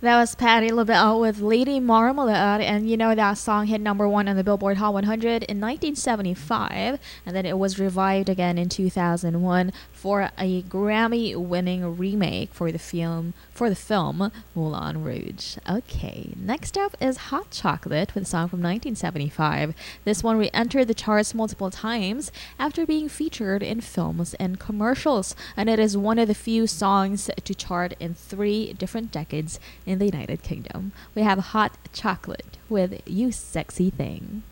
That was Patti LaBelle with Lady Marmalade, and you know that song hit number one on the Billboard Hot 100 in 1975, and then it was revived again in 2001 for a Grammy-winning remake for the film Moulin Rouge. Okay, next up is Hot Chocolate with a song from 1975. This one re-entered the charts multiple times after being featured in films and commercials, and it is one of the few songs to chart in 3 different decades in the United Kingdom. We have Hot Chocolate with You Sexy Thing.